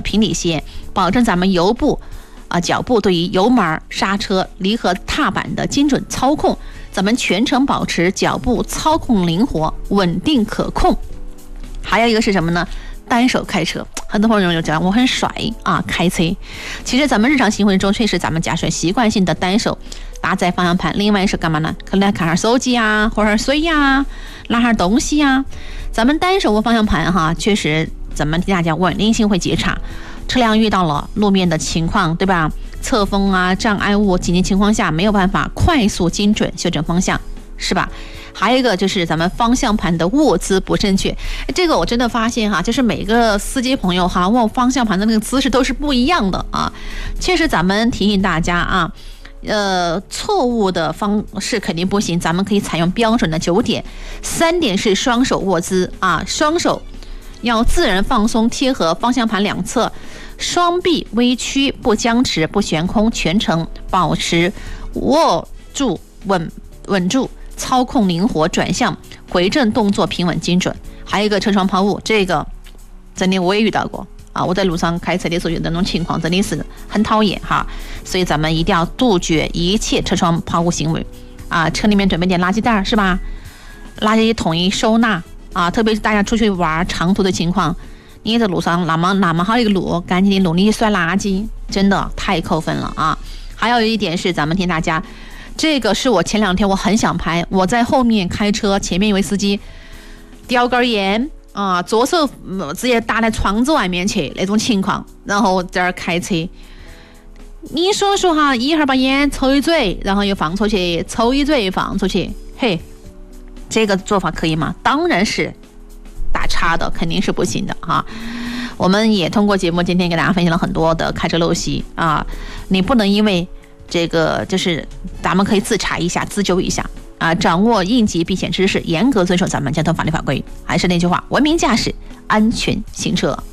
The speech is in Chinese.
平底鞋，保证咱们脚部对于油门、刹车、离合踏板的精准操控，咱们全程保持脚部操控灵活、稳定可控。还有一个是什么呢？单手开车，很多朋友就讲我很甩啊，开车。其实咱们日常行为中，确实咱们驾驶习惯性的单手搭在方向盘，另外是干嘛呢？可能看下手机啊，喝下水呀，拿下东西呀。咱们单手握方向盘哈，确实咱们大家稳定性会极差。车辆遇到了路面的情况，对吧？侧风啊、障碍物、紧急情况下没有办法快速精准修正方向，是吧？还有一个就是咱们方向盘的握姿不正确，这个我真的发现哈，就是每个司机朋友哈握方向盘的那个姿势都是不一样的啊。确实，咱们提醒大家啊，错误的方式肯定不行，咱们可以采用标准的9点。3点是双手握姿啊，双手要自然放松，贴合方向盘两侧，双臂微曲，不僵持，不悬空，全程保持握住稳住。操控灵活，转向回正动作平稳精准。还有一个车窗抛物，这个真的我也遇到过啊！我在路上开车的时候有那种情况，真的是很讨厌哈。所以咱们一定要杜绝一切车窗抛物行为啊！车里面准备点垃圾袋是吧？垃圾统一收纳啊！特别是大家出去玩长途的情况，你在路上那么好一个路，赶紧的路里摔垃圾，真的太扣分了啊！还有一点是，咱们听大家。这个是我前2天我很想拍，我在后面开车，前面一位司机叼根烟啊，左手直接搭在窗子外面去那种情况，然后在这儿开车。你说哈，一会儿把烟抽一嘴，然后又放出去，抽一嘴放出去，嘿，这个做法可以吗？当然是打叉的，肯定是不行的哈。我们也通过节目今天给大家分享了很多的开车陋习啊，你不能因为这个就是咱们可以自查一下，自纠一下啊，掌握应急避险知识，严格遵守咱们交通法律法规。还是那句话，文明驾驶，安全行车。